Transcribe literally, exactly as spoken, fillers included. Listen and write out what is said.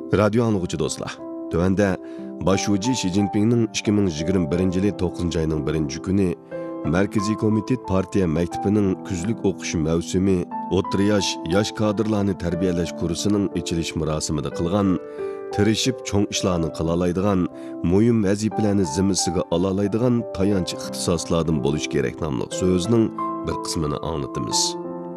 Radio anlıqçı dostlar. Tövende başucu Xi Jinping'nin ikki ming yigirma birinchi yili to'qqizinchi ayning birinchi kuni Merkezi Komitet Partiya Mektebining kuzlik o'qish mavsumi o'rta yosh yosh kadrlarni tarbiyalash kursining ichilish marosimida qilgan, tirishib cho'ng ishlarni qila oladigan, muhim vazifalarni zimmasiga ola oladigan tayanch ixtisoslardan bo'lish kerak nomli so'zning bir qismini anlatamiz.